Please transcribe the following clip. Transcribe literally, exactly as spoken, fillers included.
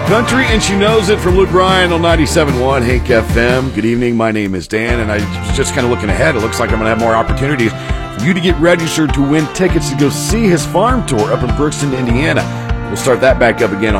Country, and she knows it from Luke Bryan on ninety-seven point one Hank F M. Good evening. My name is Dan, and I was just kind of looking ahead. It looks like I'm going to have more opportunities for you to get registered to win tickets to go see his farm tour up in Brookston, Indiana. We'll start that back up again